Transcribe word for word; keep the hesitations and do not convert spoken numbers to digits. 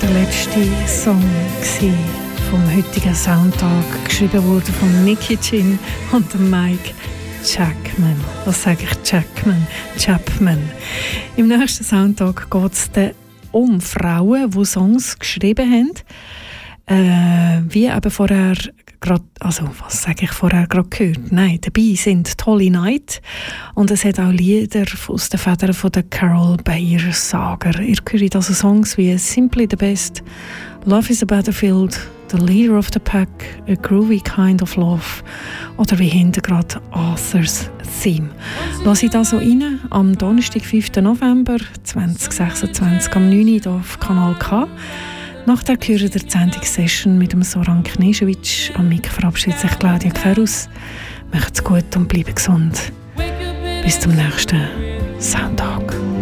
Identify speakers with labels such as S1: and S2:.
S1: der letzte Song vom heutigen Soundtag, geschrieben wurde von Nicky Chin und Mike Chapman. Was sage ich? Chapman. Chapman. Im nächsten Soundtag geht es um Frauen, die Songs geschrieben haben. Äh, wie eben vorher gerade, also was sage ich vorher gerade gehört? Nein, dabei sind Tolly Knight und es hat auch Lieder aus den Federn von der Carol Bayer Sager. Ihr hört also Songs wie Simply the Best, Love is a Battlefield, The Leader of the Pack, A Groovy Kind of Love oder wie hinten gerade Arthur's Theme. Lass ich da so rein am Donnerstag, fünften November zweitausendsechsundzwanzig am neun Uhr hier auf Kanal K. Nachher hören wir die Sendungssession mit dem Soran Knežević. Am Mic verabschiedet sich Claudia Gferus. Macht's gut und bleibt gesund. Bis zum nächsten Sonntag.